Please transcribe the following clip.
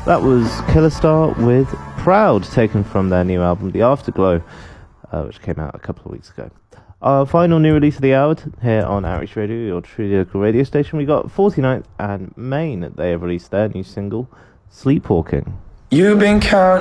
That was Killer Star with Proud, taken from their new album, The Afterglow, which came out a couple of weeks ago. Our final new release of the hour here on Outreach Radio, your truly local radio station. We got 49th and Maine. They have released their new single, Sleepwalking. You've been counting